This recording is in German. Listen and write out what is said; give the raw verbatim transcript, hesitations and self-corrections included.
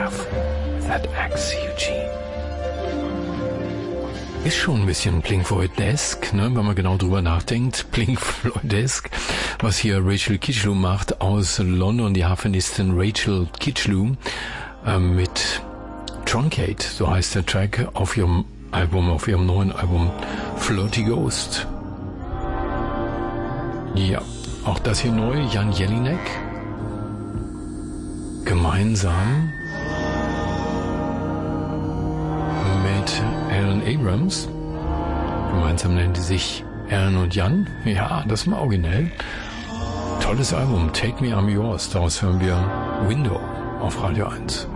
have that axe, Eugene. Ist schon ein bisschen Pink Floyd-esque, ne, wenn man genau drüber nachdenkt. Pink Floyd-esque, was hier Rachel Kitchlew macht aus London, die Harfenistin Rachel Kitchlew, äh, mit Truncate, so heißt der Track, auf ihrem Album, auf ihrem neuen Album Flirty Ghost. Ja, auch das hier neu, Jan Jelinek. Gemeinsam mit Alan Abrams. Gemeinsam nennen die sich Alan und Jan. Ja, das ist mal originell. Tolles Album, Take Me I'm Yours. Daraus hören wir Window auf Radio eins.